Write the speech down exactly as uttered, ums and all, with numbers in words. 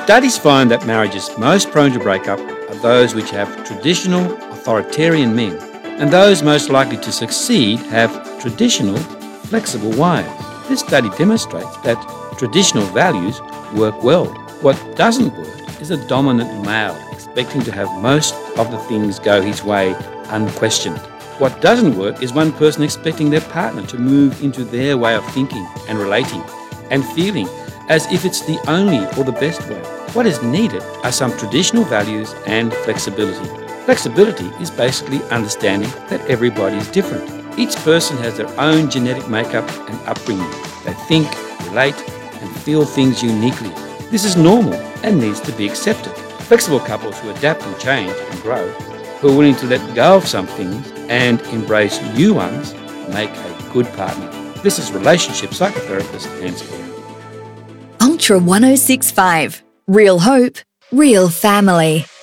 Studies find that marriages most prone to breakup are those which have traditional authoritarian men, and those most likely to succeed have traditional flexible wives. This study demonstrates that traditional values work well. What doesn't work is a dominant male expecting to have most of the things go his way unquestioned. What doesn't work is one person expecting their partner to move into their way of thinking and relating and feeling as if it's the only or the best way. What is needed are some traditional values and flexibility. Flexibility is basically understanding that everybody is different. Each person has their own genetic makeup and upbringing. They think, relate, and feel things uniquely. This is normal and needs to be accepted. Flexible couples who adapt and change and grow, who are willing to let go of some things and embrace new ones, make a good partner. This is relationship psychotherapist Nancy Blair. Ultra one oh six point five. Real hope, real family.